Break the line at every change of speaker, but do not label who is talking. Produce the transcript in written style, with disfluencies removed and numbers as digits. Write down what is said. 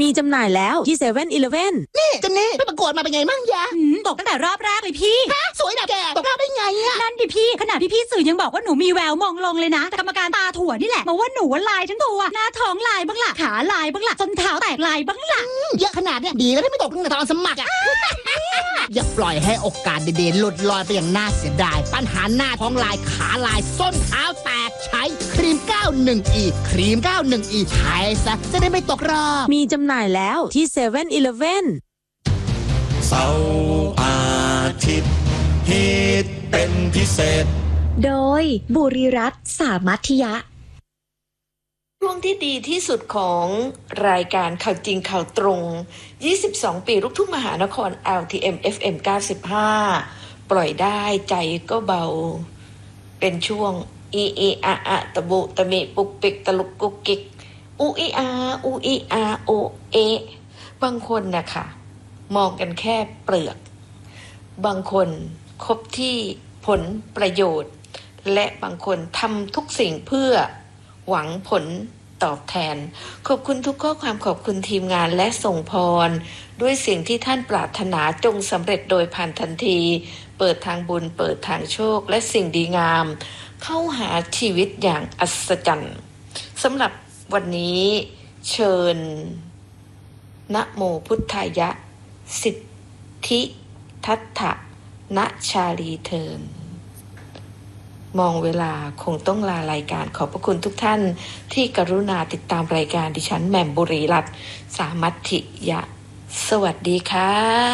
จำหน่ายแล้วที่เซเว่นอีเลฟเว่น
นี่เจนนี่ไปประกวดมาเป็นไงมั่งยะ
ตกตั้งแต่รอบแรกเลยพี่
สวยดับแกตกรอบได้ไงอะ
นั่นดิพี่ขณะพี่สื่อยังบอกว่าหนูมีแววมองลงเลยนะแต่กรรมการตาถั่วนี่แหละมาว่าหนูลายทั้งตัวหน้าท้องลายบ้างล่ะขาลายบ้างล่ะจนเท้าแตกลายบ้างล่ะ
เยอะขนาดเนี้ยดีแล้วที่ไม่ตกตั้งแต่ตอนสมัครอะ อย่าปล่อยให้โอกาสดีๆหลุดลอยไปอย่างน่าเสียดายปัญหาหน้าท้องลายขาลายส้นเท้าแตกใช้ครีม 91E ครีม 91E ใช้ซะจะได้ไม่ตกรอบ
มีจำหน่ายแล้วที่เซเว่นอีเลฟเว่น
เสาร์อาทิตย์ฮิตเป็นพิเศษ
โดยบุรีรัตน์สามัธยะ
ช่วงที่ดีที่สุดของรายการข่าวจริงข่าวตรง 22 ปีลูกทุ่งมหานคร LTM FM 95 ปล่อยได้ใจก็เบาเป็นช่วงอีอีอาอาตะบุตะมิปุกปิกตะลุกกุกกิกอูอีอาอูอีอาโอเอบางคนนะคะมองกันแค่เปลือกบางคนคบที่ผลประโยชน์และบางคนทำทุกสิ่งเพื่อหวังผลตอบแทนขอบคุณทุกข้อความขอบคุณทีมงานและส่งพรด้วยสิ่งที่ท่านปรารถนาจงสำเร็จโดยผ่านทันทีเปิดทางบุญเปิดทางโชคและสิ่งดีงามเข้าหาชีวิตอย่างอัศจรรย์สำหรับวันนี้เชิญนะโมพุทธายะสิทธิทัตถะณชาลีเทินมองเวลาคงต้องลารายการขอบพระคุณทุกท่านที่กรุณาติดตามรายการดิฉันแหม่มบุรีรัตน์สามัทธิยะสวัสดีค่ะ